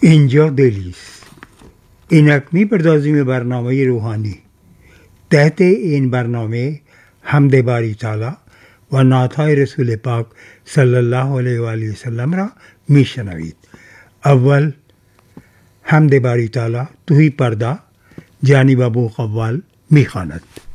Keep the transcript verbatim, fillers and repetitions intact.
اینجا دلیست. اینک می‌پردازیم برنامه روحانی. تحت این برنامه حمد باری تعالی و نعت‌های رسول پاک صلی الله علیه و آله و سلم را میشنوید. اول حمد باری تعالی توی پرده جانب ابو قوال میخواند.